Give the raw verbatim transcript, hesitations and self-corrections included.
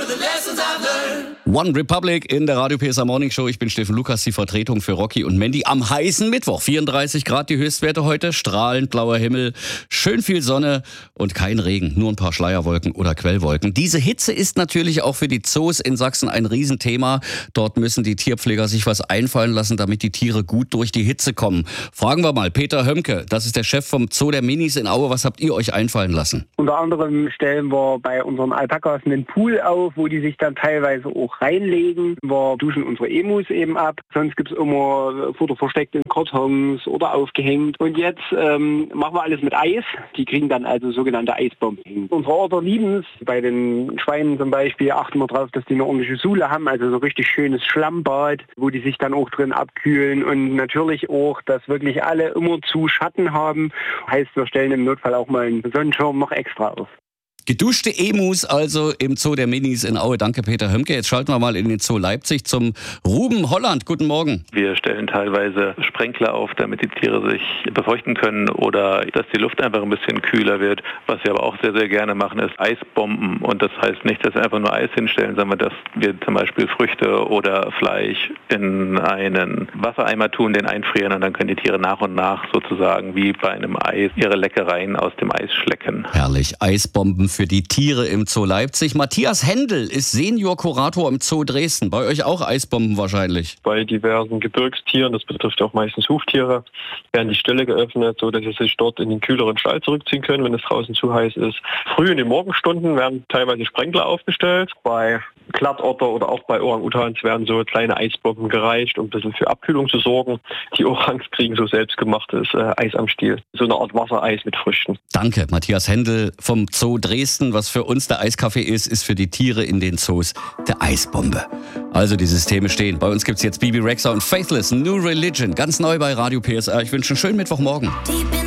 One Republic in der Radio P S A Morning Show. Ich bin Steffen Lukas, die Vertretung für Rocky und Mandy am heißen Mittwoch. vierunddreißig Grad die Höchstwerte heute, strahlend blauer Himmel, schön viel Sonne und kein Regen, nur ein paar Schleierwolken oder Quellwolken. Diese Hitze ist natürlich auch für die Zoos in Sachsen ein Riesenthema. Dort müssen die Tierpfleger sich was einfallen lassen, damit die Tiere gut durch die Hitze kommen. Fragen wir mal Peter Hömke, das ist der Chef vom Zoo der Minis in Aue. Was habt ihr euch einfallen lassen? Unter anderem stellen wir bei unseren Alpakas einen Pool auf, wo die sich dann teilweise auch reinlegen. Wir duschen unsere Emus eben ab. Sonst gibt es immer Futter versteckt in Kartons oder aufgehängt. Und jetzt ähm, machen wir alles mit Eis. Die kriegen dann also sogenannte Eisbomben. Unsere Order lieben es. Bei den Schweinen zum Beispiel achten wir darauf, dass die eine ordentliche Sule haben. Also so richtig schönes Schlammbad, wo die sich dann auch drin abkühlen. Und natürlich auch, dass wirklich alle immer zu Schatten haben. Heißt, wir stellen im Notfall auch mal einen Sonnenschirm noch extra auf. Geduschte Emus also im Zoo der Minis in Aue. Danke, Peter Hömke. Jetzt schalten wir mal in den Zoo Leipzig zum Ruben Holland. Guten Morgen. Wir stellen teilweise Sprenkler auf, damit die Tiere sich befeuchten können oder dass die Luft einfach ein bisschen kühler wird. Was wir aber auch sehr, sehr gerne machen, ist Eisbomben. Und das heißt nicht, dass wir einfach nur Eis hinstellen, sondern dass wir zum Beispiel Früchte oder Fleisch in einen Wassereimer tun, den einfrieren und dann können die Tiere nach und nach sozusagen wie bei einem Eis ihre Leckereien aus dem Eis schlecken. Herrlich. Eisbomben für die Tiere im Zoo Leipzig. Matthias Händel ist Senior-Kurator im Zoo Dresden. Bei euch auch Eisbomben wahrscheinlich? Bei diversen Gebirgstieren, das betrifft auch meistens Huftiere, werden die Ställe geöffnet, sodass sie sich dort in den kühleren Stall zurückziehen können, wenn es draußen zu heiß ist. Früh in den Morgenstunden werden teilweise Sprenkler aufgestellt. Bei Glattotter oder auch bei Orang-Utans werden so kleine Eisbomben gereicht, um ein bisschen für Abkühlung zu sorgen. Die Orangs kriegen so selbstgemachtes äh, Eis am Stiel. So eine Art Wassereis mit Früchten. Danke, Matthias Händel vom Zoo Dresden. Was für uns der Eiskaffee ist, ist für die Tiere in den Zoos der Eisbombe. Also die Systeme stehen. Bei uns gibt es jetzt Bibi Rexha und Faithless, New Religion. Ganz neu bei Radio P S A. Ich wünsche einen schönen Mittwochmorgen.